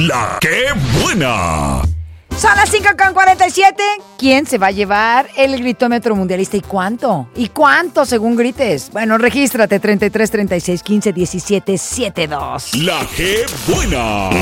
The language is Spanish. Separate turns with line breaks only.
La que buena.
Son las 5:47. ¿Quién se va a llevar el gritómetro mundialista y cuánto? ¿Y cuánto según grites? Bueno, regístrate 33 36 15 17 72.
La que buena.